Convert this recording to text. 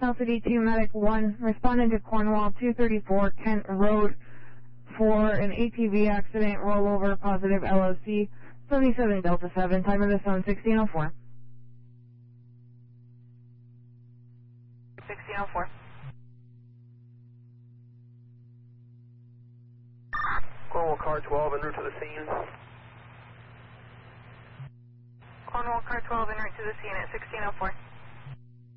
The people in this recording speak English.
City 2 Medic 1 responded to Cornwall 234 Kent Road for an ATV accident, rollover, positive LOC, 37 Delta 7, time of the zone 1604. 1604. Cornwall car 12 en route to the scene. Cornwall car 12 en route to the scene at 1604.